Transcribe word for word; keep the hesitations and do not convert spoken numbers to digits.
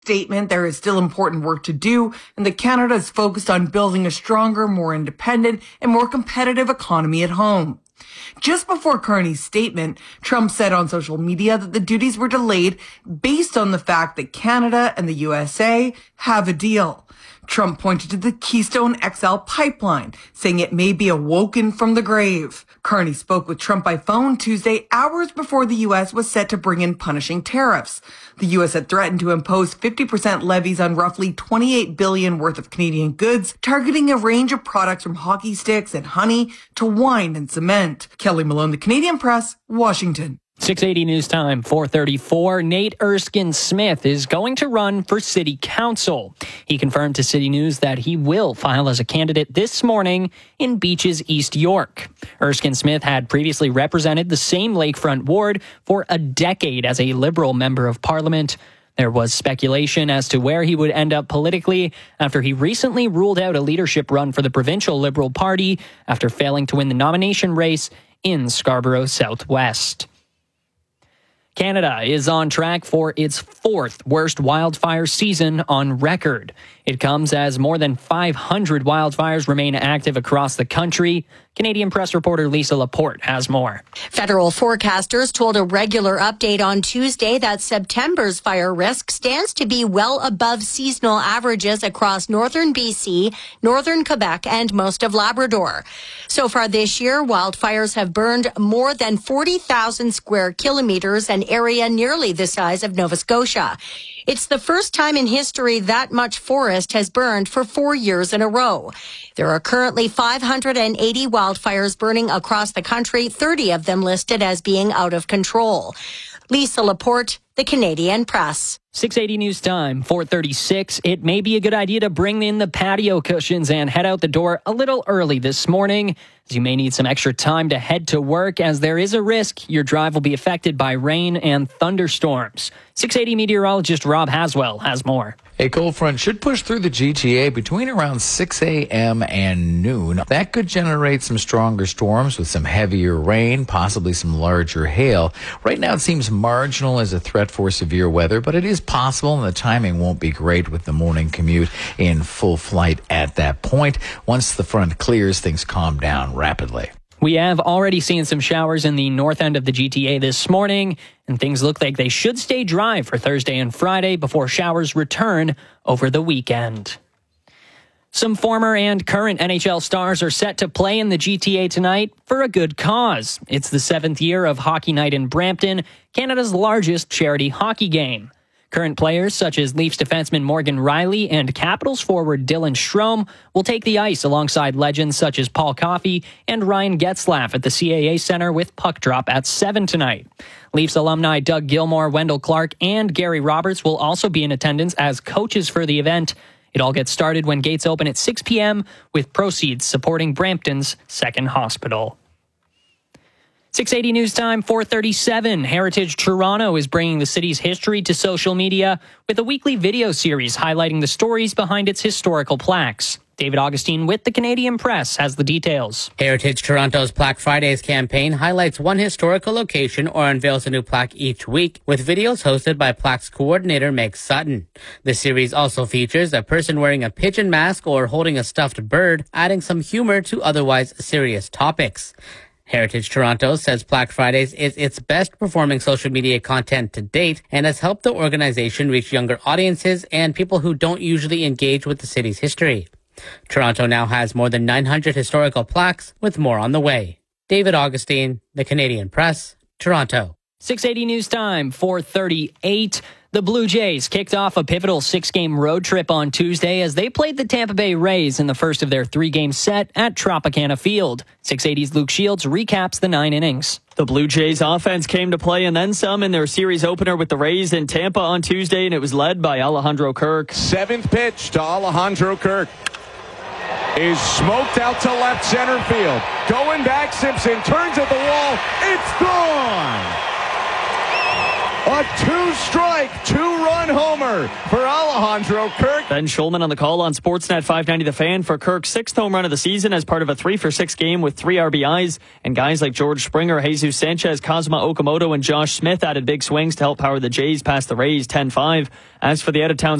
statement there is still important work to do and that Canada is focused on building a stronger, more independent, and more competitive economy at home. Just before Carney's statement, Trump said on social media that the duties were delayed based on the fact that Canada and the U S A have a deal. Trump pointed to the Keystone X L pipeline, saying it may be awoken from the grave. Carney spoke with Trump by phone Tuesday, hours before the U S was set to bring in punishing tariffs. The U S had threatened to impose fifty percent levies on roughly twenty-eight billion dollars worth of Canadian goods, targeting a range of products from hockey sticks and honey to wine and cement. Kelly Malone, The Canadian Press, Washington. six eighty News Time, four thirty-four. Nate Erskine-Smith is going to run for city council. He confirmed to City News that he will file as a candidate this morning in Beaches, East York. Erskine-Smith had previously represented the same lakefront ward for a decade as a Liberal member of Parliament. There was speculation as to where he would end up politically after he recently ruled out a leadership run for the provincial Liberal Party after failing to win the nomination race in Scarborough Southwest. Canada is on track for its fourth worst wildfire season on record. It comes as more than five hundred wildfires remain active across the country. Canadian Press reporter Lisa Laporte has more. Federal forecasters told a regular update on Tuesday that September's fire risk stands to be well above seasonal averages across northern B C, northern Quebec, and most of Labrador. So far this year, wildfires have burned more than forty thousand square kilometers, an area nearly the size of Nova Scotia. It's the first time in history that much forest has burned for four years in a row. There are currently five hundred eighty wildfires burning across the country, thirty of them listed as being out of control. Lisa Laporte, The Canadian Press. six eighty News Time, four thirty-six. It may be a good idea to bring in the patio cushions and head out the door a little early this morning, as you may need some extra time to head to work, as there is a risk your drive will be affected by rain and thunderstorms. six eighty meteorologist Rob Haswell has more. A cold front should push through the G T A between around six a.m. and noon. That could generate some stronger storms with some heavier rain, possibly some larger hail. Right now it seems marginal as a threat for severe weather, but it is possible, and the timing won't be great with the morning commute in full flight at that point. Once the front clears, things calm down rapidly. We have already seen some showers in the north end of the G T A this morning, and things look like they should stay dry for Thursday and Friday before showers return over the weekend. Some former and current N H L stars are set to play in the G T A tonight for a good cause. It's the seventh year of Hockey Night in Brampton, Canada's largest charity hockey game. Current players such as Leafs defenseman Morgan Rielly and Capitals forward Dylan Strome will take the ice alongside legends such as Paul Coffey and Ryan Getzlaf at the C A A Center with puck drop at seven tonight. Leafs alumni Doug Gilmour, Wendell Clark, and Gary Roberts will also be in attendance as coaches for the event. It all gets started when gates open at six p.m. with proceeds supporting Brampton's second hospital. six eighty News Time, four thirty-seven. Heritage Toronto is bringing the city's history to social media with a weekly video series highlighting the stories behind its historical plaques. David Augustine with the Canadian Press has the details. Heritage Toronto's Plaque Fridays campaign highlights one historical location or unveils a new plaque each week, with videos hosted by Plaques coordinator Meg Sutton. The series also features a person wearing a pigeon mask or holding a stuffed bird, adding some humor to otherwise serious topics. Heritage Toronto says Plaque Fridays is its best performing social media content to date and has helped the organization reach younger audiences and people who don't usually engage with the city's history. Toronto now has more than nine hundred historical plaques, with more on the way. David Augustine, The Canadian Press, Toronto. six eighty News Time, four thirty-eight. The Blue Jays kicked off a pivotal six-game road trip on Tuesday as they played the Tampa Bay Rays in the first of their three-game set at Tropicana Field. six eighty's Luke Shields recaps the nine innings. The Blue Jays offense came to play and then some in their series opener with the Rays in Tampa on Tuesday, and it was led by Alejandro Kirk. Seventh pitch to Alejandro Kirk is smoked out to left center field. Going back, Simpson turns at the wall. It's gone. A two-strike, two-run homer for Alejandro Kirk. Ben Schulman on the call on Sportsnet five ninety The Fan for Kirk's sixth home run of the season as part of a three for six game with three R B Is. And guys like George Springer, Jesus Sanchez, Kazuma Okamoto, and Josh Smith added big swings to help power the Jays past the Rays ten five. As for the out-of-town